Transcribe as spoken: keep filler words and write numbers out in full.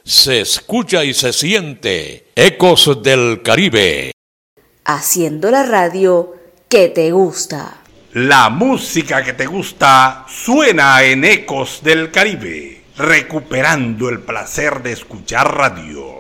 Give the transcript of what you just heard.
Se escucha y se siente Ecos del Caribe. Haciendo la radio que te gusta. La música que te gusta suena en Ecos del Caribe, recuperando el placer de escuchar radio.